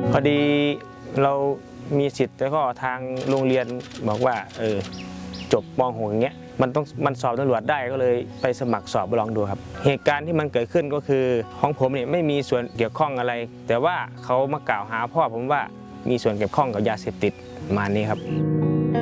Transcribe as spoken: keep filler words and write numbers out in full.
พอดีเรามีสิทธิ์แล้วก็ทางโรงเรียนบอกว่าเออจบม หก อย่างเงี้ยมันต้องมันสอบตำรวจได้ก็เลยไปสมัครสอบลองดูครับเหตุการณ์ที่มันเกิดขึ้นก็คือของผมเนี่ยไม่มีส่วนเกี่ยวข้องอะไรแต่ว่าเขามากล่าวหาพ่อผมว่ามีส่วนเกี่ยวข้องกับยาเสพติดมานี้ครับ